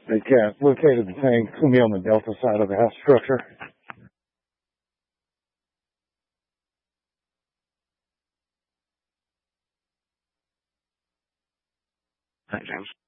They got located the tank. It's going to be on the delta side of the house structure. Hi, James.